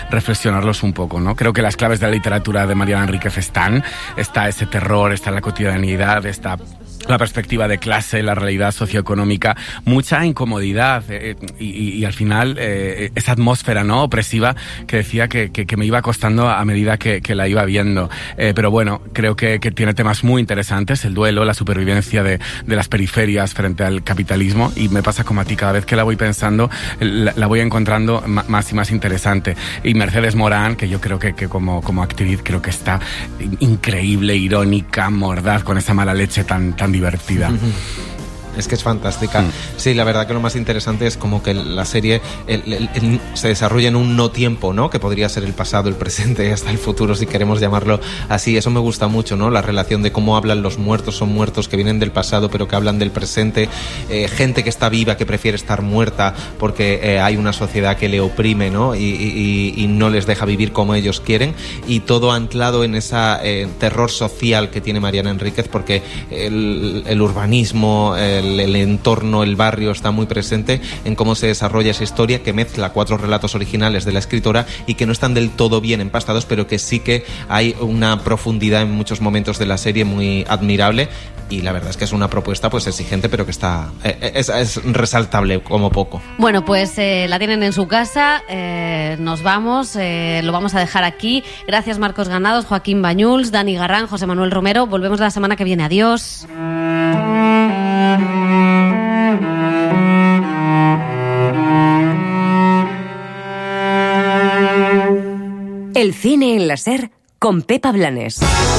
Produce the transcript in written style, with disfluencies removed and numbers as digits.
reflexionarlos un poco, ¿no? Creo que las claves de la literatura de Mariana Enríquez está ese terror, está la cotidianidad, está la perspectiva de clase, la realidad socioeconómica, mucha incomodidad y al final esa atmósfera, ¿no?, opresiva que decía que me iba costando a medida que la iba viendo. Pero bueno, creo que tiene temas muy interesantes, el duelo, la supervivencia de las periferias frente al capitalismo, y me pasa como a ti, cada vez que la voy pensando la voy encontrando más y más interesante. Y Mercedes Morán, que yo creo que como actriz creo que está increíble, irónica, mordaz, con esa mala leche tan divertida. Es que es fantástica. Sí, la verdad que lo más interesante es como que la serie se desarrolla en un no tiempo, ¿no? Que podría ser el pasado, el presente y hasta el futuro, si queremos llamarlo así. Eso me gusta mucho, ¿no? La relación de cómo hablan los muertos, son muertos que vienen del pasado pero que hablan del presente, gente que está viva que prefiere estar muerta porque hay una sociedad que le oprime, ¿no? Y no les deja vivir como ellos quieren, y todo anclado en esa terror social que tiene Mariana Enríquez, porque el urbanismo, el entorno, el barrio está muy presente en cómo se desarrolla esa historia, que mezcla 4 relatos originales de la escritora y que no están del todo bien empastados, pero que sí que hay una profundidad en muchos momentos de la serie muy admirable. Y la verdad es que es una propuesta pues exigente, pero que está es resaltable como poco. Bueno, pues la tienen en su casa, nos vamos, lo vamos a dejar aquí. Gracias Marcos Granados, Joaquín Bañuls, Dani Garrán, José Manuel Romero. Volvemos la semana que viene. Adiós. El cine en la SER con Pepa Blanes.